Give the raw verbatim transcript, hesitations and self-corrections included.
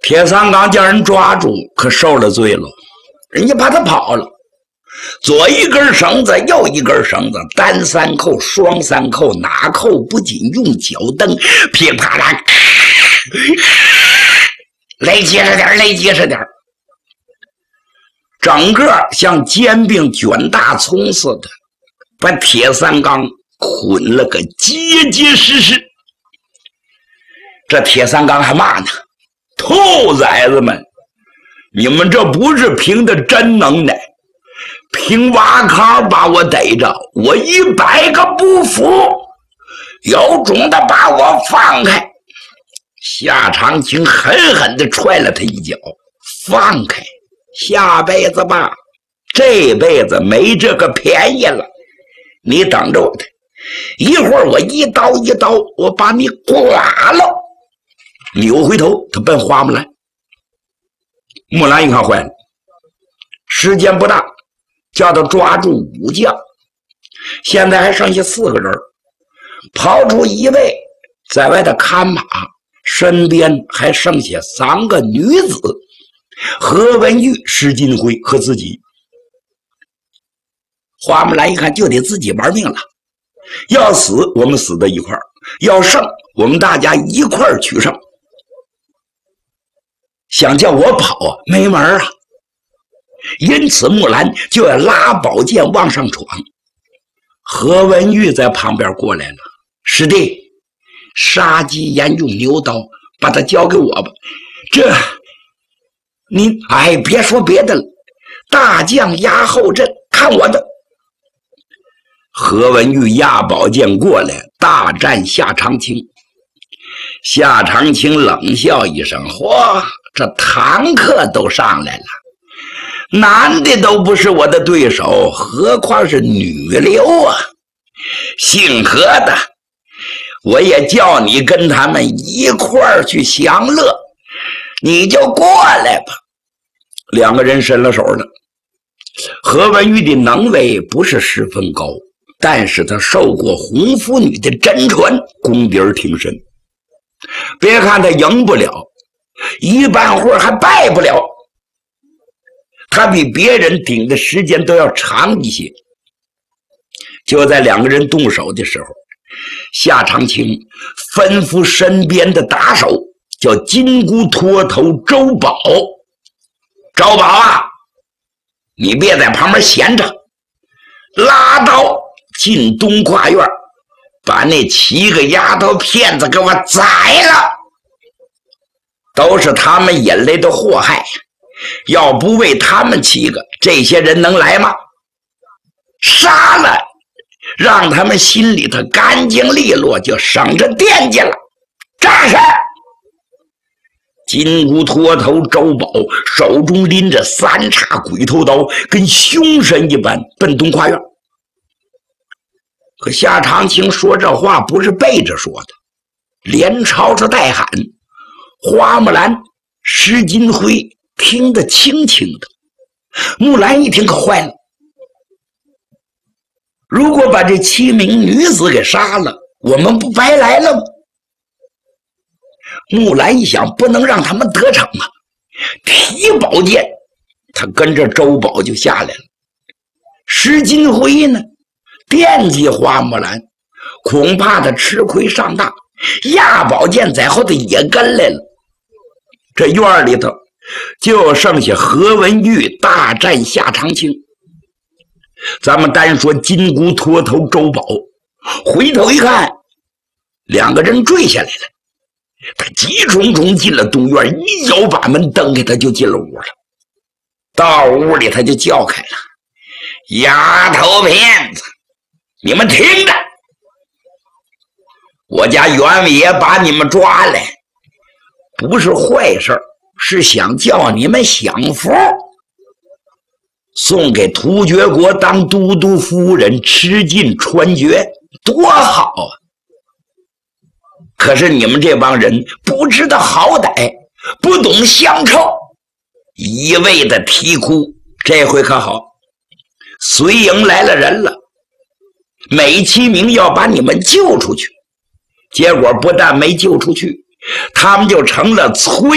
铁三刚叫人抓住，可受了罪了，人家把他跑了。左一根绳子，右一根绳子，单三扣，双三扣，哪扣不紧？用脚蹬，噼里啪啦，勒结实点，勒结实点，整个像煎饼卷大葱似的，把铁三刚捆了个结结实实。这铁三刚还骂呢：“兔崽子们，你们这不是凭的真能耐。”凭挖坑把我逮着，我一百个不服，有种的把我放开！夏长青狠狠地踹了他一脚，放开，下辈子吧，这辈子没这个便宜了，你等着我的，一会儿我一刀一刀，我把你剐了！扭回头，他奔花木兰。木兰一看坏了，时间不大。叫他抓住武将，现在还剩下四个人，刨出一位在外头看马，身边还剩下三个女子：何文玉、施金辉和自己。花木兰一看就得自己玩命了，要死我们死在一块儿，要胜我们大家一块儿取胜。想叫我跑啊，没门啊！因此木兰就要拉宝剑往上闯。何文玉在旁边过来了：“师弟，杀鸡焉用牛刀，把它交给我吧。这你哎，别说别的了，大将压后阵，看我的。”何文玉压宝剑过来，大战夏长青。夏长青冷笑一声：“嚯，这坦克都上来了，男的都不是我的对手，何况是女流啊！姓何的，我也叫你跟他们一块儿去享乐，你就过来吧。”两个人伸了手了。何文玉的能为不是十分高，但是他受过红拂女的真传，功底儿挺深。别看他赢不了，一半会儿还败不了，他比别人顶的时间都要长一些。就在两个人动手的时候，夏长青吩咐身边的打手叫金箍脱头周宝：“周宝啊，你别在旁边闲着，拉刀进东跨院，把那七个丫头片子给我宰了！都是他们引来的祸害，要不为他们七个，这些人能来吗？杀了，让他们心里头干净利落，就省着惦记了。扎实！”金箍脱头周宝手中拎着三叉鬼头刀，跟凶神一般奔东跨院。可夏长青说这话不是背着说的，连吵着带喊。花木兰、施金辉听得清清的。木兰一听可坏了，如果把这七名女子给杀了，我们不白来了吗？木兰一想，不能让他们得逞啊，提宝剑，他跟着周宝就下来了。施金辉呢，惦记花木兰，恐怕他吃亏上当，压宝剑在后头也跟来了。这院里头就剩下何文玉大战夏长青。咱们单说金箍脱头周宝，回头一看，两个人坠下来了。他急冲冲进了东院，一脚把门蹬开，他就进了屋了。到屋里他就叫开了：“丫头片子，你们听着，我家袁伟爷把你们抓来，不是坏事，是想叫你们享福，送给突厥国当都督夫人，吃尽穿绝，多好啊！可是你们这帮人不知道好歹，不懂乡愁，一味的啼哭。这回可好，随营来了人了，美其名要把你们救出去，结果不但没救出去，他们就成了催